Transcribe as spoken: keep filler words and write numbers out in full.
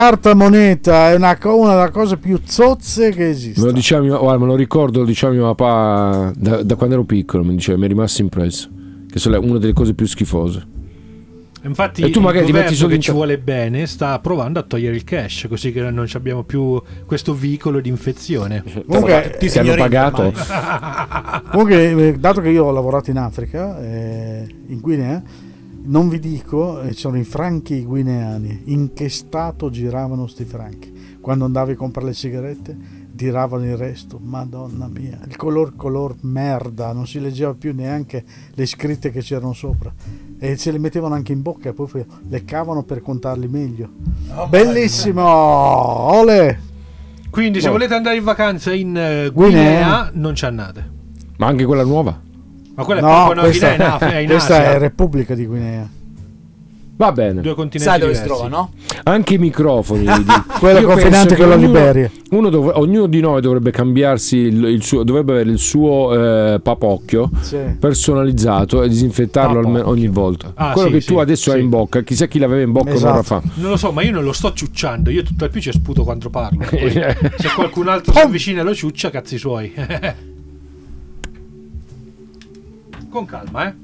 carta moneta è una, una delle cose più zozze che esiste. Me lo diceva mio, guarda, me lo ricordo, lo diceva mio papà da, da quando ero piccolo, mi diceva, mi è rimasto impresso che è una delle cose più schifose. Infatti e tu magari il ti metti governo che in... ci vuole bene sta provando a togliere il cash, così che non abbiamo più questo veicolo di infezione. Comunque ti hanno pagato. Comunque, dato che io ho lavorato in Africa, eh, in Guinea, non vi dico, eh, sono i franchi guineani. In che stato giravano sti franchi? Quando andavi a comprare le sigarette, tiravano il resto. Madonna mia, il color color merda, non si leggeva più neanche le scritte che c'erano sopra. E se le mettevano anche in bocca e poi le cavano per contarli meglio. Oh, bellissimo! Ole! Quindi se oh. volete andare in vacanza in uh, Guinea, Guinea non ci andate. Ma anche quella nuova? Ma quella no, è proprio questa, Guinea, è in questa Asia. è Repubblica di Guinea. Va bene. Due continenti Sai dove diversi. si trova, no? Anche i microfoni. Quello confinante con la Liberia. Uno dov- ognuno di noi dovrebbe cambiarsi il, il suo, dovrebbe avere il suo eh, papocchio sì. personalizzato e disinfettarlo almeno ogni volta. Ah, quello sì, che sì, tu adesso sì. hai in bocca, chissà chi l'aveva in bocca esatto. un'ora fa. Non lo so, ma io non lo sto ciucciando, io tutto il più ci sputo quando parlo. Poi, se qualcun altro si avvicina e lo ciuccia, cazzi suoi. Con calma, eh.